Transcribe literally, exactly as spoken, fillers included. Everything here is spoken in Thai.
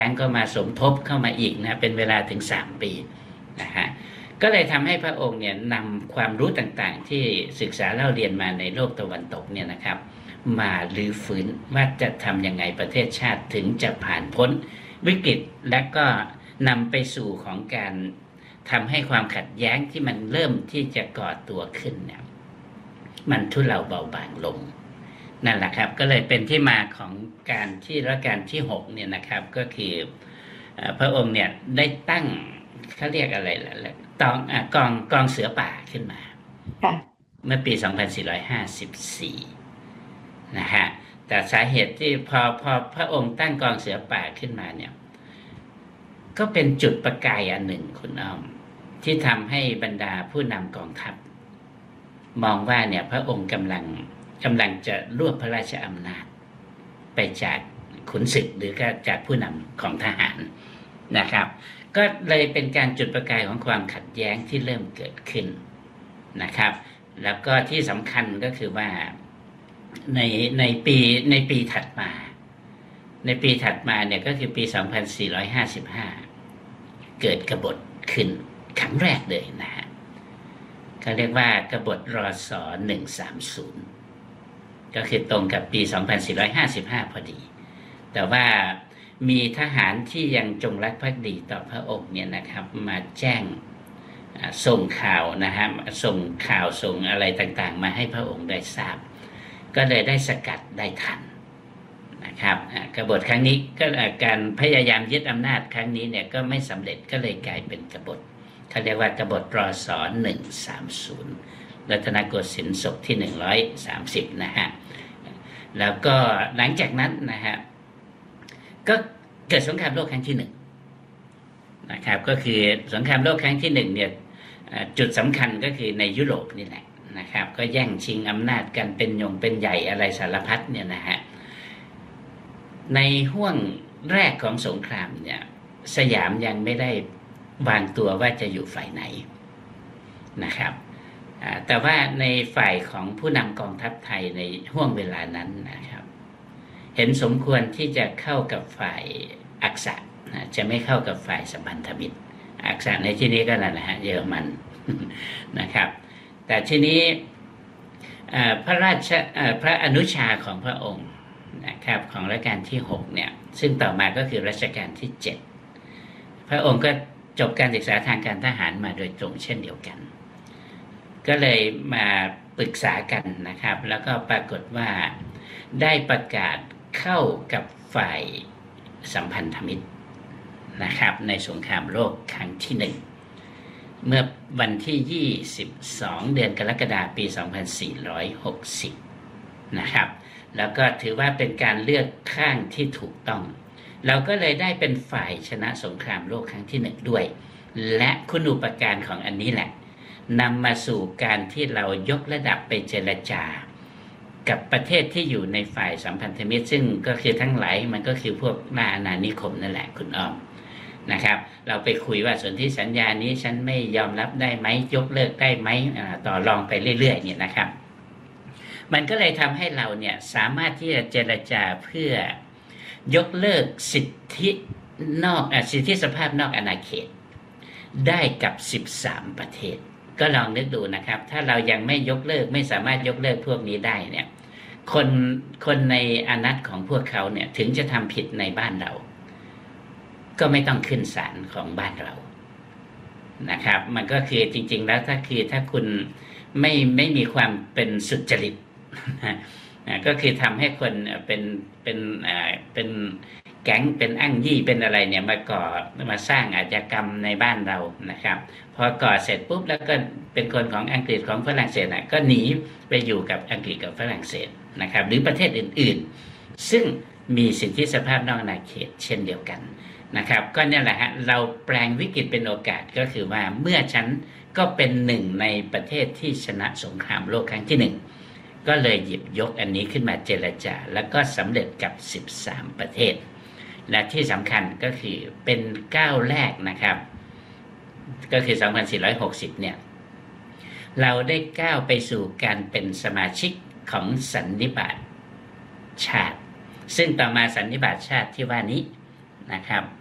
งก็มาสมทบเข้ามาอีกนะเป็นเวลาถึงสามปีนะฮะก็เลยทำให้พระองค์เนี่ยนำความรู้ต่างๆที่ศึกษาเล่าเรียนมาในโลกตะวันตกเนี่ยนะครับมาลื้อฟื้นว่าจะทำยังไงประเทศชาติถึงจะผ่านพ้นวิกฤตและก็นำไปสู่ของการทำให้ความขัดแย้งที่มันเริ่มที่จะก่อตัวขึ้นเนี่ยมันทุเลาเบาบางลงนั่นแหละครับก็เลยเป็นที่มาของการที่รัชกาลที่หกเนี่ยนะครับก็คือพระองค์เนี่ยได้ตั้งเขาเรียกอะไรล่ะตองกองกองเสือป่าขึ้นมาเมื่อปี สองพันสี่ร้อยห้าสิบสี่ นะฮะแต่สาเหตุที่พอพอพระองค์ตั้งกองเสือป่าขึ้นมาเนี่ยก็เป็นจุดประกายอันหนึ่งคุณอ้อมที่ทำให้บรรดาผู้นำกองทัพมองว่าเนี่ยพระองค์กำลังกำลังจะรวบพระราชอำนาจไปจากขุนศึกหรือก็จากผู้นำของทหารนะครับก็เลยเป็นการจุดประกายของความขัดแย้งที่เริ่มเกิดขึ้นนะครับแล้วก็ที่สำคัญก็คือว่าในในปีในปีถัดมาในปีถัดมาเนี่ยก็คือปี สองพันสี่ร้อยห้าสิบห้า เกิดกบฏขึ้นครั้งแรกเลยนะฮะเขาเรียกว่ากบฏรศหนึ่งสามศูนย์ก็คือตรงกับปี สองพันสี่ร้อยห้าสิบห้า พอดีแต่ว่ามีทหารที่ยังจงรักภักดีต่อพระองค์เนี่ยนะครับมาแจ้งส่งข่าวนะฮะส่งข่าวส่งอะไรต่างๆมาให้พระองค์ได้ทราบก็เลยได้สกัดได้ทันนะครับกบฏครั้งนี้ก็การพยายามยึดอำนาจครั้งนี้เนี่ยก็ไม่สำเร็จก็เลยกลายเป็นกบฏเขาเรียกว่ากบฏรศหนึ่งสามศูนย์รัตนโกสินทร์ศกที่หนึ่งร้อยสามสิบนะฮะแล้วก็หลังจากนั้นนะฮะก็เกิดสงครามโลกครั้งที่หนึ่งนะครับก็คือสงครามโลกครั้งที่หนึ่งเนี่ยจุดสำคัญก็คือในยุโรปนี่แหละนะครับก็แย่งชิงอำนาจกันเป็นยงเป็นใหญ่อะไรสารพัดเนี่ยนะฮะในห้วงแรกของสงครามเนี่ยสยามยังไม่ได้วางตัวว่าจะอยู่ฝ่ายไหนนะครับแต่ว่าในฝ่ายของผู้นำกองทัพไทยในห้วงเวลานั้นนะครับเห็นสมควรที่จะเข้ากับฝ่ายอักษะนะจะไม่เข้ากับฝ่ายสัมพันธมิตรอักษะในที่นี้ก็นั่นแหละฮะเยอรมันนะครับแต่ทีนี้พระราชพระอนุชาของพระองค์นะครับของรัชกาลที่หกเนี่ยซึ่งต่อมาก็คือรัชกาลที่เจ็ดพระองค์ก็จบการศึกษาทางการทหารมาโดยตรงเช่นเดียวกันก็เลยมาปรึกษากันนะครับแล้วก็ปรากฏว่าได้ประกาศเข้ากับฝ่ายสัมพันธมิตรนะครับในสงครามโลกครั้งที่หนึ่งเมื่อวันที่ยี่สิบสองเดือนกรกฎาคมปีสองพันสี่ร้อยหกสิบนะครับแล้วก็ถือว่าเป็นการเลือกข้างที่ถูกต้องเราก็เลยได้เป็นฝ่ายชนะสงครามโลกครั้งที่หนึ่งด้วยและคุณูปการของอันนี้แหละนำมาสู่การที่เรายกระดับไปเจรจากับประเทศที่อยู่ในฝ่ายสัมพันธมิตรซึ่งก็คือทั้งหลายมันก็คือพวกล่าอาณานิคมนั่นแหละคุณอ้อมนะครับเราไปคุยว่าสนธิสัญญานี้ฉันไม่ยอมรับได้ไหมยกเลิกได้ไหมต่อรองไปเรื่อยๆเนี่ยนะครับมันก็เลยทำให้เราเนี่ยสามารถที่จะเจรจาเพื่อยกเลิกสิทธินอกสิทธิสภาพนอกอาณาเขตได้กับสิบสามประเทศก็ลองนึกดูนะครับถ้าเรายังไม่ยกเลิกไม่สามารถยกเลิกพวกนี้ได้เนี่ยคนคนในอานัตของพวกเขาเนี่ยถึงจะทำผิดในบ้านเราก็ไม่ต้องขึ้นศาลของบ้านเรานะครับมันก็คือจริงๆแล้วถ้าคือถ้าคุณไม่ไม่มีความเป็นสุจริตก็คือทำให้คนเป็นเป็นอ่าเป็นแก๊งเป็นอ้างยี่เป็นอะไรเนี่ยมาก่อมาสร้างอาชญากรรมในบ้านเรานะครับพอก่อเสร็จปุ๊บแล้วก็เป็นคนของอังกฤษของฝรั่งเศสนะก็หนีไปอยู่กับอังกฤษกับฝรั่งเศสนะครับหรือประเทศอื่นๆซึ่งมีสิทธิสภาพนอกอาณาเขตเช่นเดียวกันนะครับก็เนี่ยแหละฮะเราแปลงวิกฤตเป็นโอกาสก็คือว่าเมื่อฉันก็เป็นหนึ่งในประเทศที่ชนะสงครามโลกครั้งที่หนึ่งก็เลยหยิบยกอันนี้ขึ้นมาเจรจาแล้วก็สำเร็จกับสิบสามประเทศและที่สำคัญก็คือเป็นก้าวแรกนะครับก็คือสองพันสี่ร้อยหกสิบเนี่ยเราได้ก้าวไปสู่การเป็นสมาชิกของสันนิบาตชาติซึ่งต่อมาสันนิบาตชาติที่ว่านี้นะครับ